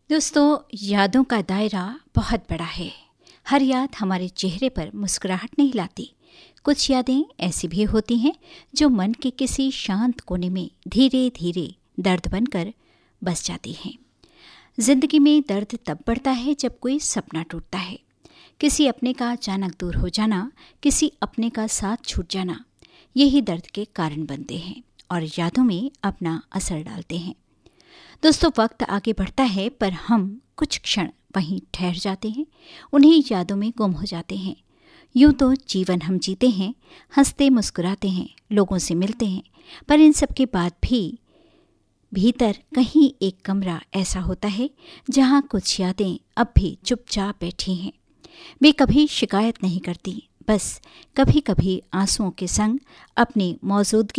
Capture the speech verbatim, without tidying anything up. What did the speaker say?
दोस्तों, यादों का दायरा बहुत बड़ा है। हर याद हमारे चेहरे पर मुस्कुराहट नहीं लाती। कुछ यादें ऐसी भी होती हैं जो मन के किसी शांत कोने में धीरे धीरे दर्द बनकर बस जाती हैं। जिंदगी में दर्द तब बढ़ता है जब कोई सपना टूटता है। किसी अपने का अचानक दूर हो जाना, किसी अपने का साथ छूट जाना, यही दर्द के कारण बनते हैं और यादों में अपना असर डालते हैं। दोस्तों, वक्त आगे बढ़ता है पर हम कुछ क्षण वहीं ठहर जाते हैं, उन्हीं यादों में गुम हो जाते हैं। यूं तो जीवन हम जीते हैं, हंसते मुस्कुराते हैं, लोगों से मिलते हैं, पर इन सब के बाद भी भीतर कहीं एक कमरा ऐसा होता है जहां कुछ यादें अब भी चुपचाप बैठी हैं। वे कभी शिकायत नहीं करती, बस कभी कभी आंसुओं के संग अपनी मौजूदगी